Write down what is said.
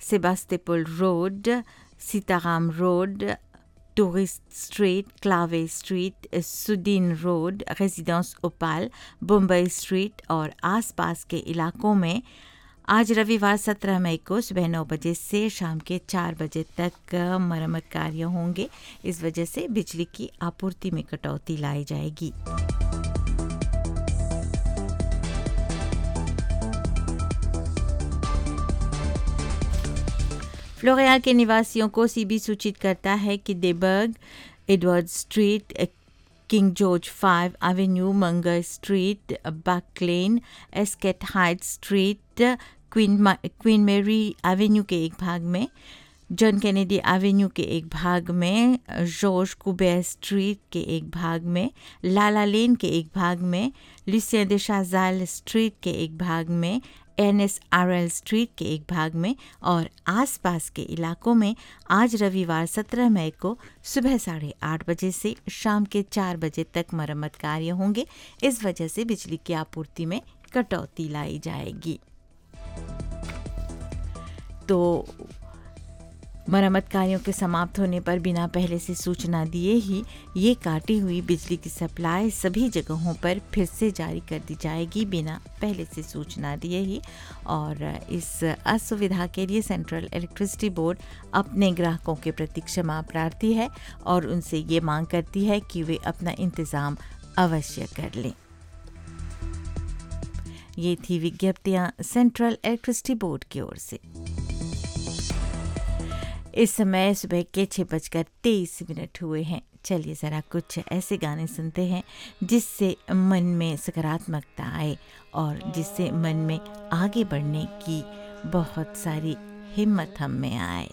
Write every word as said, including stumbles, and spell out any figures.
सेबास्टोपोल road, Sitaram road, tourist street, क्लावे street, Sudin road, residence ओपाल, Bombay street और आसपास के इलाकों में आज रविवार सत्रह मई को सुबह नौ बजे से शाम के चार बजे तक मरम्मत कार्य होंगे। इस वजह से बिजली की आपूर्ति में कटौती लाई जाएगी। फ्लोरियाल के निवासियों को सीबी सूचित करता है कि डेबर्ग, Edward street, king George five Avenue, मंगर स्ट्रीट, बक लेन, एस्केट height street, queen queen Mary Avenue के एक भाग में, जॉन कैनेडी एवेन्यू के एक भाग में, जॉर्ज कुबेर स्ट्रीट के एक भाग में, लाला लेन के एक भाग में, लुसियन दे शाजाल स्ट्रीट के एक भाग में, N S R L street के एक भाग में और आसपास के इलाकों में आज रविवार सत्रह मई को सुबह साढ़े आठ बजे से शाम के चार बजे तक मरम्मत कार्य होंगे। इस वजह से बिजली की आपूर्ति में कटौती लाई जाएगी। तो मरम्मत कार्यों के समाप्त होने पर बिना पहले से सूचना दिए ही ये काटी हुई बिजली की सप्लाई सभी जगहों पर फिर से जारी कर दी जाएगी, बिना पहले से सूचना दिए ही। और इस असुविधा के लिए सेंट्रल इलेक्ट्रिसिटी बोर्ड अपने ग्राहकों के प्रति क्षमा प्रार्थी है और उनसे ये मांग करती है कि वे अपना इंतज़ाम अवश्य कर लें। ये थी विज्ञप्तियाँ सेंट्रल इलेक्ट्रिसिटी बोर्ड की ओर से। इस समय सुबह के छः बजकर तेईस मिनट हुए हैं। चलिए ज़रा कुछ ऐसे गाने सुनते हैं जिससे मन में सकारात्मकता आए और जिससे मन में आगे बढ़ने की बहुत सारी हिम्मत हम में आए।